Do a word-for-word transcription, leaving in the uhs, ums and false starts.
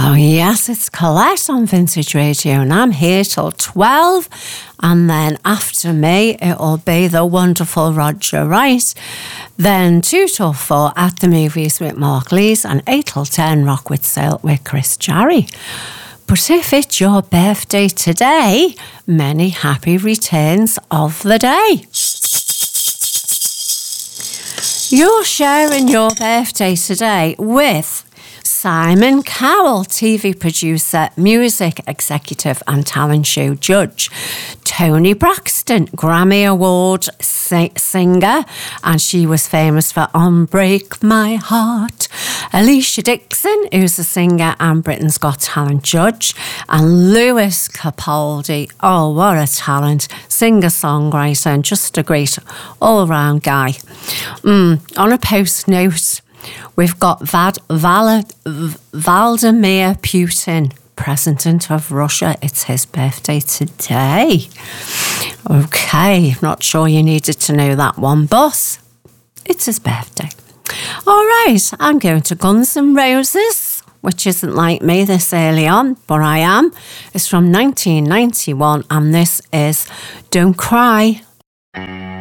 Oh yes, it's Colette on Vintage Radio and I'm here till twelve, and then after me it'll be the wonderful Roger Wright, then two till four at the movies with Mark Lees, and eight till ten Rock with Sail with Chris Jarry. But if it's your birthday today, many happy returns of the day. You're sharing your birthday today with Simon Cowell, T V producer, music executive and talent show judge. Toni Braxton, Grammy Award si- singer, and she was famous for Unbreak My Heart. Alicia Dixon, who's a singer and Britain's Got Talent judge. And Lewis Capaldi, oh what a talent, singer-songwriter and just a great all-round guy. Mm, on a post note, we've got Vad, Val, Vladimir Putin, President of Russia. It's his birthday today. Okay, not sure you needed to know that one, but it's his birthday. All right, I'm going to Guns N' Roses, which isn't like me this early on, but I am. It's from nineteen ninety-one, and this is Don't Cry.